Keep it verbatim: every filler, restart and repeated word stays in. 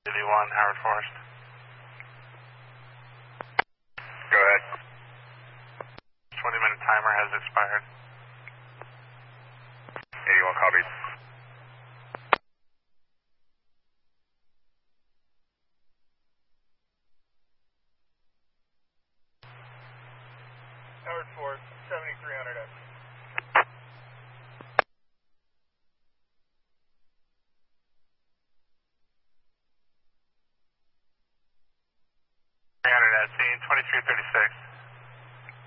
eighty-one, Howard Forest. Go ahead. twenty minute timer has expired. eighty-one copies. Howard Forest, seventy-three hundred X.